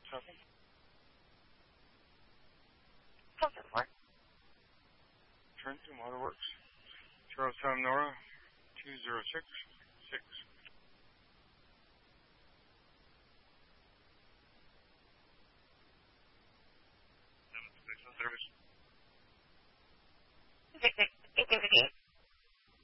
7. Something like. Trenton Waterworks. Charlestown, Nora, 206 6. Service.